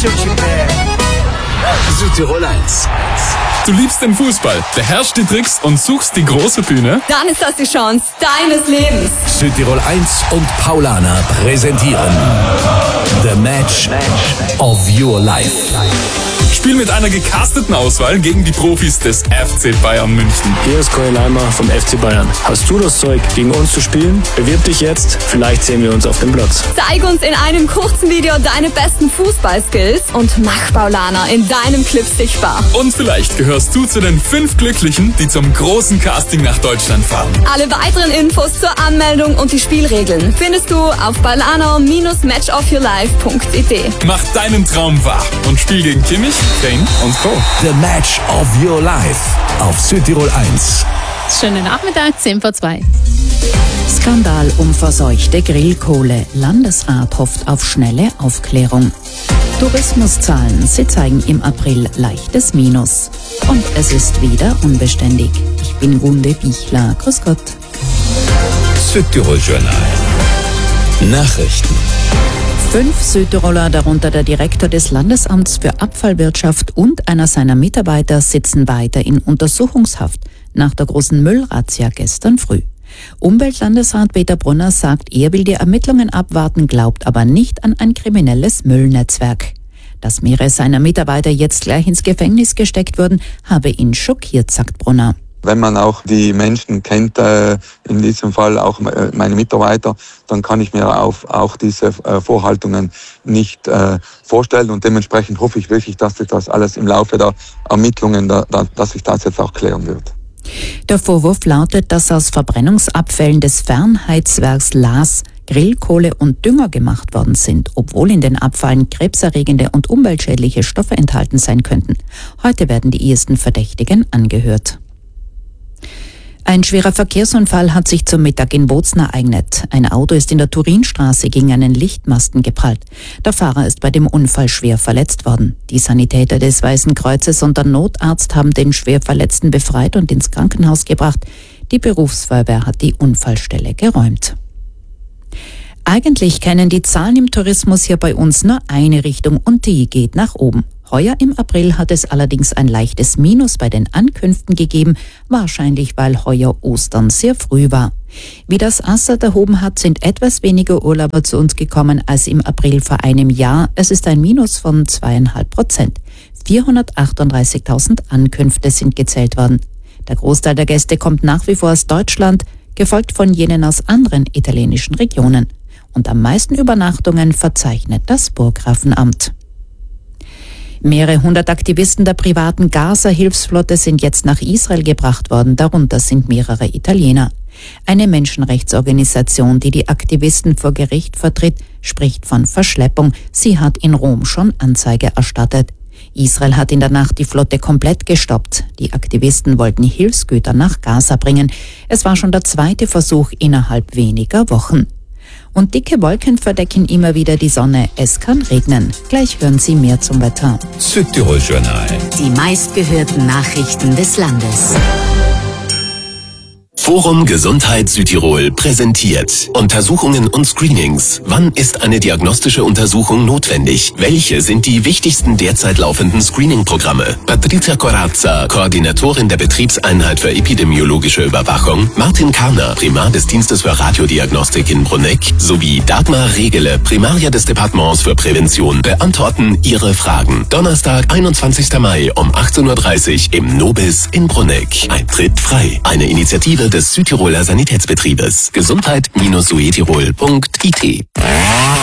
Südtirol 1. Du liebst den Fußball, beherrschst die Tricks und suchst die große Bühne? Dann ist das die Chance deines Lebens. Südtirol 1 und Paulaner präsentieren The Match of Your Life. Spiel mit einer gecasteten Auswahl gegen die Profis des FC Bayern München. Hier ist Cory Leimer vom FC Bayern. Hast du das Zeug, gegen uns zu spielen? Bewirb dich jetzt, vielleicht sehen wir uns auf dem Platz. Zeig uns in einem kurzen Video deine besten Fußballskills und mach Paulaner in deinem Clip sichtbar. Und vielleicht gehörst du zu den 5 Glücklichen, die zum großen Casting nach Deutschland fahren. Alle weiteren Infos zur Anmeldung und die Spielregeln findest du auf paulaner-matchofyourlife.it. Mach deinen Traum wahr und spiel gegen Kimmich, Kane und Co. The Match of Your Life auf Südtirol 1. Schönen Nachmittag, 10:02. Skandal um verseuchte Grillkohle. Landesrat hofft auf schnelle Aufklärung. Tourismuszahlen, sie zeigen im April leichtes Minus. Und es ist wieder unbeständig. Ich bin Gunde Bichler. Grüß Gott. Südtirol Journal. Nachrichten. 5 Südtiroler, darunter der Direktor des Landesamts für Abfallwirtschaft und einer seiner Mitarbeiter, sitzen weiter in Untersuchungshaft nach der großen Müllrazzia gestern früh. Umweltlandesrat Peter Brunner sagt, er will die Ermittlungen abwarten, glaubt aber nicht an ein kriminelles Müllnetzwerk. Dass mehrere seiner Mitarbeiter jetzt gleich ins Gefängnis gesteckt wurden, habe ihn schockiert, sagt Brunner. Wenn man auch die Menschen kennt, in diesem Fall auch meine Mitarbeiter, dann kann ich mir auch diese Vorhaltungen nicht vorstellen. Und dementsprechend hoffe ich wirklich, dass sich das alles im Laufe der Ermittlungen, dass sich das jetzt auch klären wird. Der Vorwurf lautet, dass aus Verbrennungsabfällen des Fernheizwerks Laas Grillkohle und Dünger gemacht worden sind, obwohl in den Abfällen krebserregende und umweltschädliche Stoffe enthalten sein könnten. Heute werden die ersten Verdächtigen angehört. Ein schwerer Verkehrsunfall hat sich zum Mittag in Bozen ereignet. Ein Auto ist in der Turinstraße gegen einen Lichtmasten geprallt. Der Fahrer ist bei dem Unfall schwer verletzt worden. Die Sanitäter des Weißen Kreuzes und der Notarzt haben den Schwerverletzten befreit und ins Krankenhaus gebracht. Die Berufsfeuerwehr hat die Unfallstelle geräumt. Eigentlich kennen die Zahlen im Tourismus hier bei uns nur eine Richtung und die geht nach oben. Heuer im April hat es allerdings ein leichtes Minus bei den Ankünften gegeben, wahrscheinlich weil heuer Ostern sehr früh war. Wie das Assad erhoben hat, sind etwas weniger Urlauber zu uns gekommen als im April vor einem Jahr. Es ist ein Minus von 2,5%. 438.000 Ankünfte sind gezählt worden. Der Großteil der Gäste kommt nach wie vor aus Deutschland, gefolgt von jenen aus anderen italienischen Regionen. Und am meisten Übernachtungen verzeichnet das Burggrafenamt. Mehrere 100 Aktivisten der privaten Gaza-Hilfsflotte sind jetzt nach Israel gebracht worden, darunter sind mehrere Italiener. Eine Menschenrechtsorganisation, die die Aktivisten vor Gericht vertritt, spricht von Verschleppung. Sie hat in Rom schon Anzeige erstattet. Israel hat in der Nacht die Flotte komplett gestoppt. Die Aktivisten wollten Hilfsgüter nach Gaza bringen. Es war schon der zweite Versuch innerhalb weniger Wochen. Und dicke Wolken verdecken immer wieder die Sonne. Es kann regnen. Gleich hören Sie mehr zum Wetter. Südtirol Journal. Die meistgehörten Nachrichten des Landes. Forum Gesundheit Südtirol präsentiert Untersuchungen und Screenings. Wann ist eine diagnostische Untersuchung notwendig? Welche sind die wichtigsten derzeit laufenden Screening-Programme? Patricia Corazza, Koordinatorin der Betriebseinheit für epidemiologische Überwachung, Martin Karner, Primar des Dienstes für Radiodiagnostik in Bruneck, sowie Dagmar Regele, Primaria des Departements für Prävention, beantworten Ihre Fragen. Donnerstag, 21. Mai um 18.30 Uhr im Nobis in Bruneck. Eintritt frei. Eine Initiative des Südtiroler Sanitätsbetriebes. Gesundheit-suetirol.it